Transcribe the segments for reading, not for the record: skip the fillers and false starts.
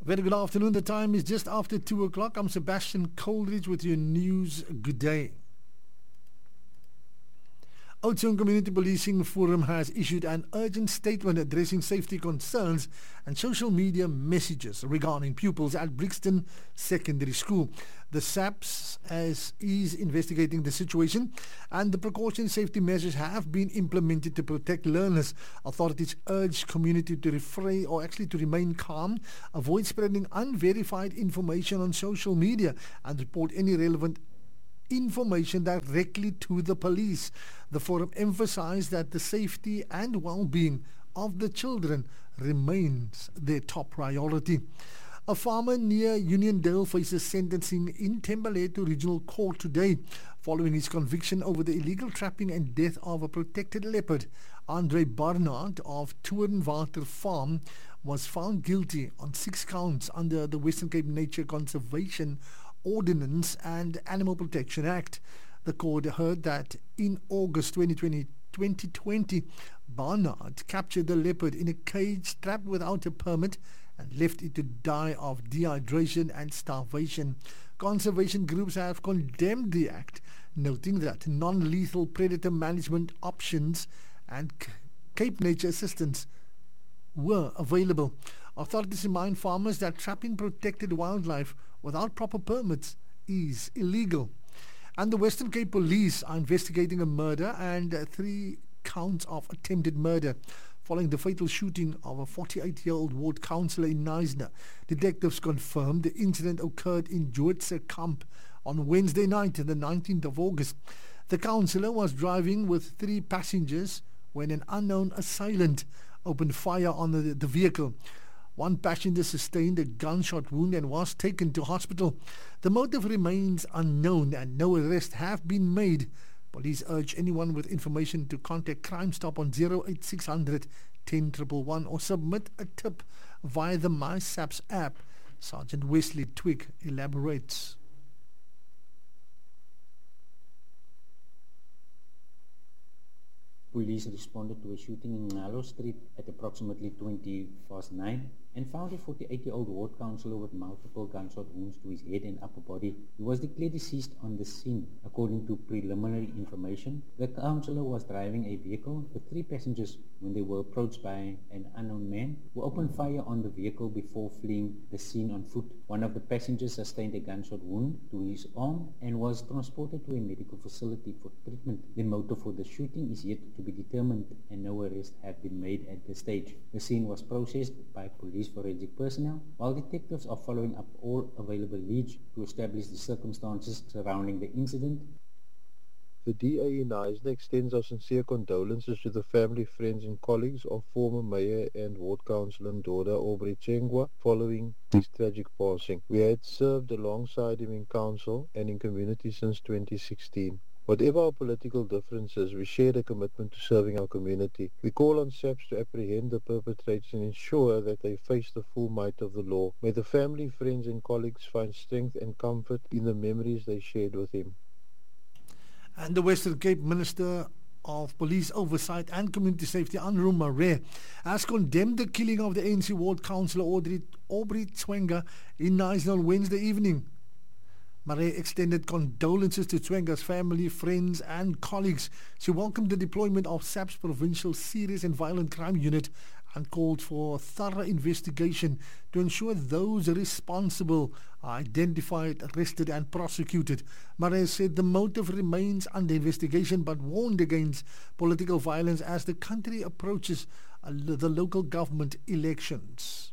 Very good afternoon. The time is just after 2 o'clock. I'm Sebastian Coleridge with your news. Good day. Oudtshoorn Community Policing Forum has issued an urgent statement addressing safety concerns and social media messages regarding pupils at Brixton Secondary School. The SAPS is investigating the situation and the precaution safety measures have been implemented to protect learners. Authorities urge community to to remain calm, avoid spreading unverified information on social media and report any relevant information directly to the police. The forum emphasized that the safety and well-being of the children remains their top priority. A farmer near Uniondale faces sentencing in Thembalethu Regional Court today following his conviction over the illegal trapping and death of a protected leopard. Andre Barnard of Toornwater Farm was found guilty on 6 counts under the Western Cape Nature Conservation Ordinance and Animal Protection Act. The court heard that in August 2020, Barnard captured the leopard in a cage trapped without a permit and left it to die of dehydration and starvation. Conservation groups have condemned the act, noting that non-lethal predator management options and Cape Nature assistance were available. Authorities remind farmers that trapping protected wildlife without proper permits is illegal. And the Western Cape Police are investigating a murder and 3 counts of attempted murder following the fatal shooting of a 48-year-old ward councillor in Knysna. Detectives confirmed the incident occurred in Joodse Kamp on Wednesday night, the 19th of August. The councillor was driving with 3 passengers when an unknown assailant opened fire on the vehicle. 1 passenger sustained a gunshot wound and was taken to hospital. The motive remains unknown and no arrests have been made. Police urge anyone with information to contact Crime Stop on 08600 10111 or submit a tip via the MySAPS app. Sergeant Wesley Twig elaborates. Police responded to a shooting in Nalo Street at approximately 9:20 and found a 48-year-old ward councillor with multiple gunshot wounds to his head and upper body. He was declared deceased on the scene. According to preliminary information, the councillor was driving a vehicle with 3 passengers when they were approached by an unknown man who opened fire on the vehicle before fleeing the scene on foot. One of the passengers sustained a gunshot wound to his arm and was transported to a medical facility for treatment. The motive for the shooting is yet to be determined and no arrests have been made at this stage. The scene was processed by police forensic personnel while detectives are following up all available leads to establish the circumstances surrounding the incident. The DA in Knysna extends our sincere condolences to the family, friends and colleagues of former Mayor and Ward Councillor Ndoda Aubrey Chengwa following his tragic passing. We had served alongside him in council and in community since 2016. Whatever our political differences, we share the commitment to serving our community. We call on SAPS to apprehend the perpetrators and ensure that they face the full might of the law. May the family, friends and colleagues find strength and comfort in the memories they shared with him. And the Western Cape Minister of Police Oversight and Community Safety, Anru Maree, has condemned the killing of the ANC Ward Councillor Aubrey Tswenga in Knysna on Wednesday evening. Maree extended condolences to Tswenga's family, friends and colleagues. She welcomed the deployment of SAPS Provincial Serious and Violent Crime Unit and called for a thorough investigation to ensure those responsible are identified, arrested and prosecuted. Maree said the motive remains under investigation but warned against political violence as the country approaches the local government elections.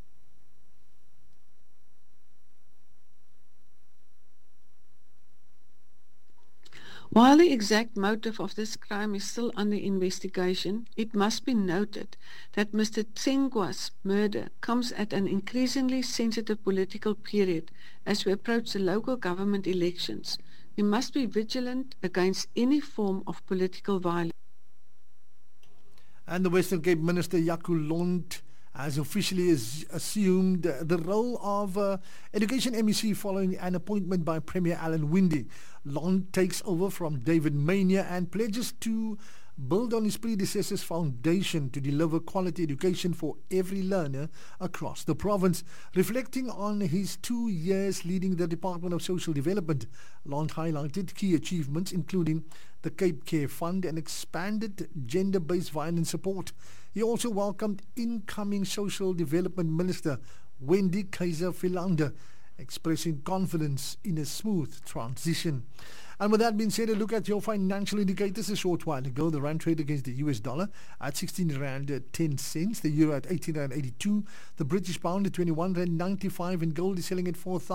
While the exact motive of this crime is still under investigation, it must be noted that Mr. Tsengwa's murder comes at an increasingly sensitive political period as we approach the local government elections. We must be vigilant against any form of political violence. And the Western Cape Minister Jaco Lont has officially assumed the role of Education MEC following an appointment by Premier Alan Winde. Lont takes over from David Mania and pledges to build on his predecessor's foundation to deliver quality education for every learner across the province. Reflecting on his 2 years leading the Department of Social Development, Lont highlighted key achievements including the Cape Care Fund and expanded gender-based violence support. He also welcomed incoming Social Development Minister Wendy Kaiser Philander, expressing confidence in a smooth transition. And with that being said, a look at your financial indicators. A short while ago, the rand trade against the US dollar at 16 rand 10 cents, the euro at 18 rand 82, the British pound at 21 rand 95, and gold is selling at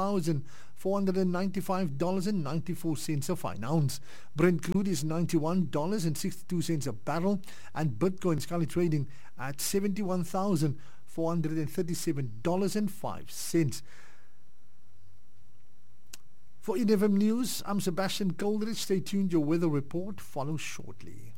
$4,495.94 a fine ounce. Brent crude is $91.62 a barrel, and Bitcoin is currently trading at $71,437.05. For EFM News, I'm Sebastian Coleridge. Stay tuned. Your weather report follows shortly.